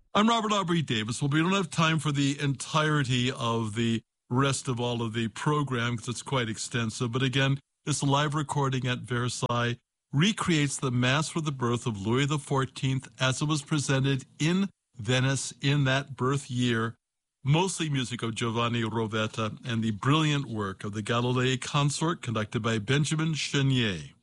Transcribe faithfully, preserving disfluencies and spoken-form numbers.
I'm Robert Aubrey Davis. Well, we don't have time for the entirety of the rest of all of the program because it's quite extensive. But again, this live recording at Versailles recreates the Mass for the birth of Louis the fourteenth as it was presented in Venice in that birth year. Mostly music of Giovanni Rovetta and the brilliant work of the Galilei Consort conducted by Benjamin Chenier.